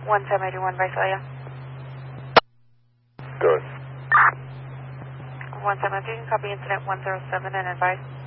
1781 Visalia. Good. 17, copy incident 107 and advice.